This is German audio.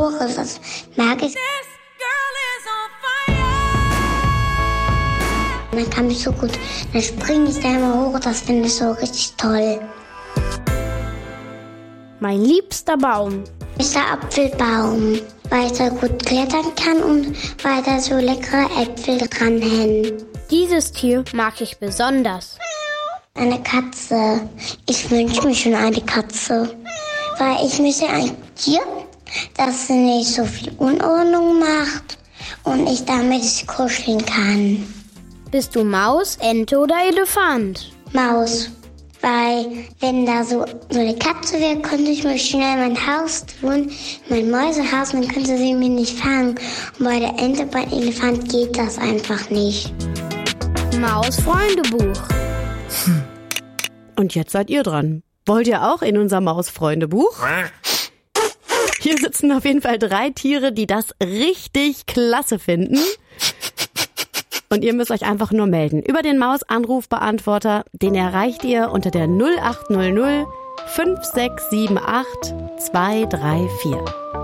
hoch ist. Das mag ich. Dann kann ich so gut, dann springe ich da immer hoch, das finde ich so richtig toll. Mein liebster Baum ist der Apfelbaum, weil ich da gut klettern kann und weil da so leckere Äpfel dranhängen. Dieses Tier mag ich besonders. Eine Katze. Ich wünsche mir schon eine Katze, weil ich möchte ein Tier, das nicht so viel Unordnung macht und ich damit kuscheln kann. Bist du Maus, Ente oder Elefant? Maus. Weil, wenn da so eine Katze wäre, könnte ich mir schnell mein Haus tun, mein Mäusehaus, und dann könnte sie mich nicht fangen. Und bei der Ente, beim Elefant geht das einfach nicht. Maus-Freundebuch. Und jetzt seid ihr dran. Wollt ihr auch in unser Maus-Freundebuch? Hier sitzen auf jeden Fall 3 Tiere, die das richtig klasse finden. Und ihr müsst euch einfach nur melden. Über den Maus-Anrufbeantworter, den erreicht ihr unter der 0800 5678 234.